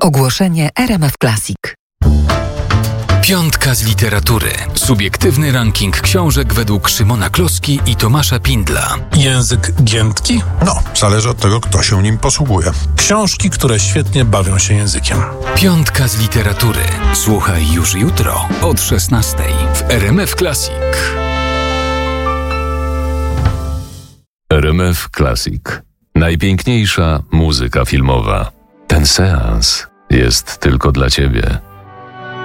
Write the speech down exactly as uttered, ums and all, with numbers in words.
Ogłoszenie R M F Classic. Piątka z literatury. Subiektywny ranking książek według Szymona Kloski i Tomasza Pindla. Język giętki? No, zależy od tego, kto się nim posługuje. Książki, które świetnie bawią się językiem. Piątka z literatury. Słuchaj już jutro od szesnastej w R M F Classic. R M F Classic. Najpiękniejsza muzyka filmowa. Ten seans jest tylko dla Ciebie.